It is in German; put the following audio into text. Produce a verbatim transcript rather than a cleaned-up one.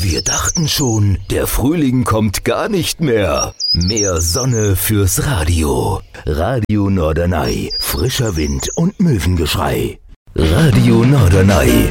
Wir dachten schon, der Frühling kommt gar nicht mehr. Mehr Sonne fürs Radio. Radio Norderney. Frischer Wind und Möwengeschrei. Radio Norderney.